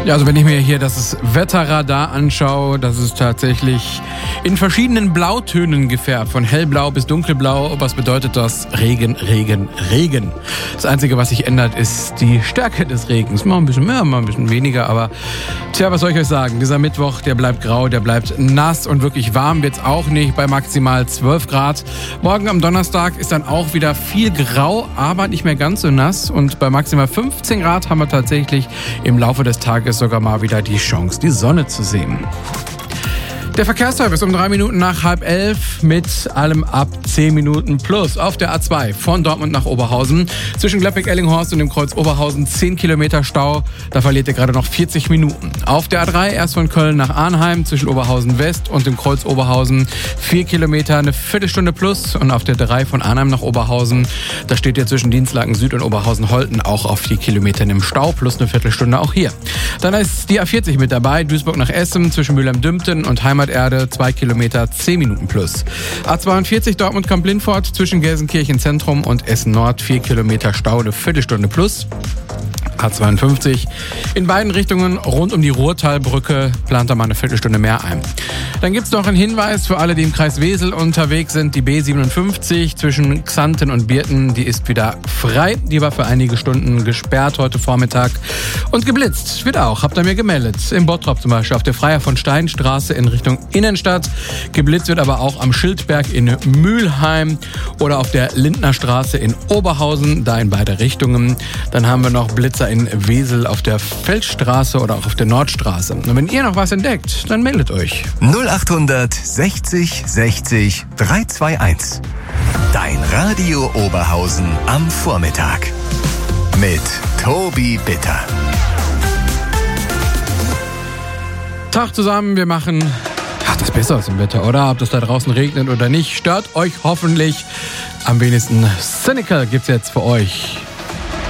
Ja, also wenn ich mir hier das Wetterradar anschaue, das ist tatsächlich in verschiedenen Blautönen gefärbt, von hellblau bis dunkelblau. Was bedeutet das? Regen, Regen, Regen. Das Einzige, was sich ändert, ist die Stärke des Regens. Mal ein bisschen mehr, mal ein bisschen weniger, aber tja, was soll ich euch sagen? Dieser Mittwoch, der bleibt grau, der bleibt nass und wirklich warm wird's auch nicht bei maximal 12 Grad. Morgen am Donnerstag ist dann auch wieder viel grau, aber nicht mehr ganz so nass und bei maximal 15 Grad haben wir tatsächlich im Laufe des Tages sogar mal wieder die Chance, die Sonne zu sehen. Der Verkehrsservice um 3 Minuten nach 10:30 mit allem ab 10 Minuten plus. Auf der A2 von Dortmund nach Oberhausen. Zwischen Gladbeck-Ellinghorst und dem Kreuz Oberhausen 10 Kilometer Stau. Da verliert ihr gerade noch 40 Minuten. Auf der A3 erst von Köln nach Arnheim zwischen Oberhausen West und dem Kreuz Oberhausen 4 Kilometer, eine Viertelstunde plus. Und auf der 3 von Arnheim nach Oberhausen, da steht ihr zwischen Dienstlaken Süd und Oberhausen-Holten auch auf 4 Kilometern im Stau plus eine Viertelstunde auch hier. Dann ist die A40 mit dabei, Duisburg nach Essen zwischen Mülheim-Dümpten und Heimaterde 2 Kilometer, 10 Minuten plus. A42 Dortmund-Kamp-Lindfort zwischen Gelsenkirchen Zentrum und Essen Nord 4 Kilometer Stau, eine Viertelstunde plus. A52 in beiden Richtungen rund um die Ruhrtalbrücke plant da mal eine Viertelstunde mehr ein. Dann gibt's noch einen Hinweis für alle, die im Kreis Wesel unterwegs sind. Die B57 zwischen Xanten und Birken, die ist wieder frei. Die war für einige Stunden gesperrt heute Vormittag. Und geblitzt wird auch, habt ihr mir gemeldet. Im Bottrop zum Beispiel auf der Freiherr von Stein Straße in Richtung Innenstadt. Geblitzt wird aber auch am Schildberg in Mülheim oder auf der Lindner Straße in Oberhausen, da in beide Richtungen. Dann haben wir noch Blitzer in Wesel auf der Feldstraße oder auch auf der Nordstraße. Und wenn ihr noch was entdeckt, dann meldet euch. 0800 60 60 321. Dein Radio Oberhausen am Vormittag. Mit Tobi Bitter. Tag zusammen, wir machen das Beste aus dem Wetter, oder? Ob das da draußen regnet oder nicht, stört euch hoffentlich. Am wenigsten Cynical gibt's jetzt für euch.